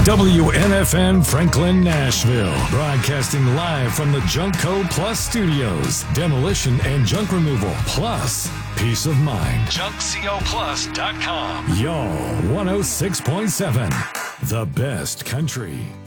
WNFN Franklin, Nashville. Broadcasting live from the Junkco Plus Studios. Demolition and junk removal, plus peace of mind. JunkCoPlus.com. Y'all 106.7. The best country.